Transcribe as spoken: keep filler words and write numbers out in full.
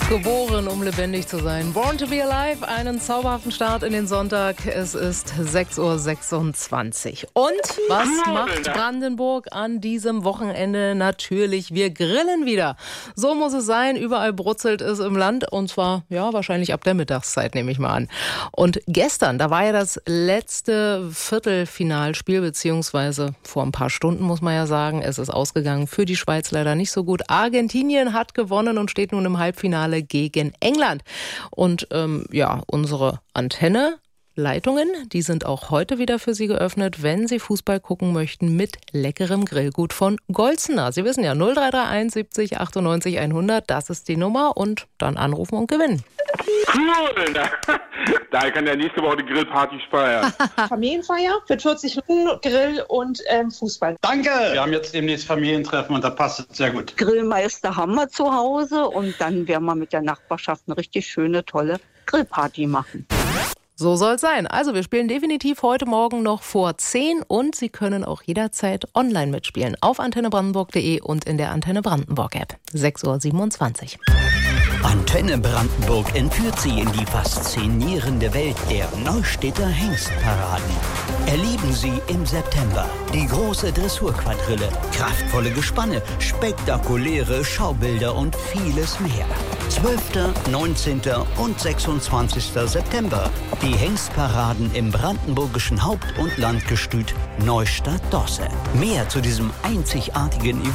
Geboren, um lebendig zu sein. Born to be alive, einen zauberhaften Start in den Sonntag. Es ist sechs Uhr sechsundzwanzig. Und was macht Brandenburg an diesem Wochenende? Natürlich, wir grillen wieder. So muss es sein. Überall brutzelt es im Land. Und zwar, ja, wahrscheinlich ab der Mittagszeit, nehme ich mal an. Und gestern, da war ja das letzte Viertelfinalspiel, beziehungsweise vor ein paar Stunden, muss man ja sagen. Es ist ausgegangen für die Schweiz leider nicht so gut. Argentinien hat gewonnen und steht nun im Halbfinale gegen England. Und ähm, ja, unsere Antenne Leitungen, die sind auch heute wieder für Sie geöffnet, wenn Sie Fußball gucken möchten mit leckerem Grillgut von Golzener. Sie wissen ja, null drei drei eins siebzig achtundneunzig hundert, das ist die Nummer und dann anrufen und gewinnen. Cool! Da kann der nächste Woche die Grillparty feiern. Familienfeier für vierzig Minuten, Grill und ähm, Fußball. Danke! Wir haben jetzt demnächst Familientreffen und da passt es sehr gut. Grillmeister haben wir zu Hause und dann werden wir mit der Nachbarschaft eine richtig schöne, tolle Grillparty machen. So soll's sein. Also wir spielen definitiv heute Morgen noch vor zehn und Sie können auch jederzeit online mitspielen auf antenne brandenburg punkt de und in der Antenne Brandenburg App. sechs Uhr siebenundzwanzig. Antenne Brandenburg entführt Sie in die faszinierende Welt der Neustädter Hengstparaden. Erleben Sie im September die große Dressurquadrille, kraftvolle Gespanne, spektakuläre Schaubilder und vieles mehr. zwölften, neunzehnten und sechsundzwanzigsten September. Die Hengstparaden im brandenburgischen Haupt- und Landgestüt Neustadt-Dosse. Mehr zu diesem einzigartigen Event